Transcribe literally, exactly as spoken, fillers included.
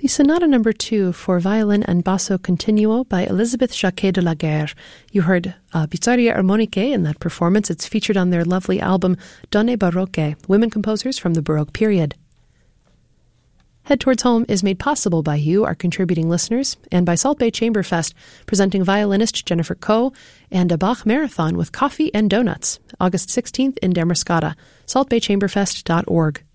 Sonata Number Two for Violin and Basso Continuo by Elizabeth Jacquet de la Guerre. You heard uh, Pizzeria Armoniche in that performance. It's featured on their lovely album Donne Barocche, Women Composers from the Baroque Period. Head Towards Home is made possible by you, our contributing listeners, and by Salt Bay Chamber Fest, presenting violinist Jennifer Coe and a Bach Marathon with coffee and donuts, August sixteenth in Damariscotta, salt bay chamber fest dot org.